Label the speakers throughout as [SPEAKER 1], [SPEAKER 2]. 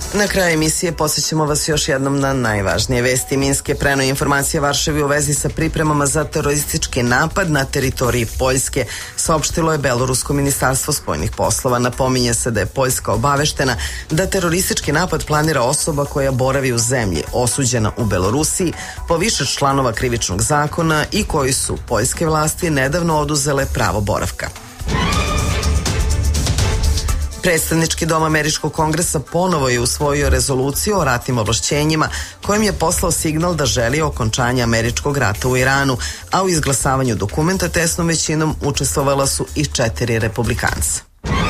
[SPEAKER 1] Na kraju emisije podsjećamo vas još jednom na najvažnije vesti. Minsk je preneo informacije Varšavi u vezi sa pripremama za teroristički napad na teritoriji Poljske, saopštilo je Belorusko ministarstvo spoljnih poslova. Napominje se da je Poljska obaveštena da teroristički napad planira osoba koja boravi u zemlji, osuđena u Belorusiji po više članova krivičnog zakona i koji su poljske vlasti nedavno oduzele pravo boravka. Predstavnički dom Američkog kongresa ponovo je usvojio rezoluciju o ratnim ovlašćenjima kojim je poslao signal da želi okončanje američkog rata u Iranu, a u izglasavanju dokumenta tesnom većinom učestvovala su i 4 republikanca.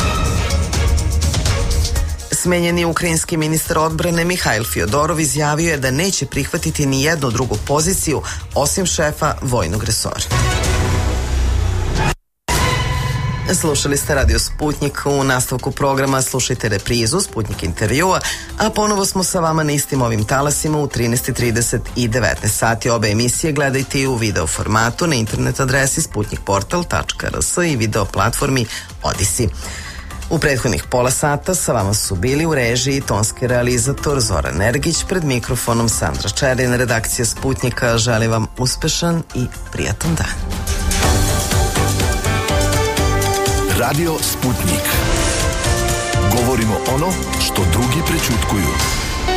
[SPEAKER 1] Smenjeni ukrajinski ministar odbrane Mihail Fjodorov izjavio je da neće prihvatiti ni jednu drugu poziciju osim šefa vojnog resora. Slušali ste Radio Sputnik. U nastavku programa slušajte reprizu Sputnik intervjua, a ponovo smo sa vama na istim ovim talasima u 13:30 i 19 sati. Obe emisije gledajte i u video formatu na internet adresi sputnikportal.rs i video platformi Odisi. U prethodnih pola sata sa vama su bili u režiji tonski realizator Zoran Ergić, pred mikrofonom Sandra Čerin. Redakcija Sputnika želi vam uspešan i prijatan dan.
[SPEAKER 2] Radio Sputnik. Govorimo ono što drugi prećutkuju.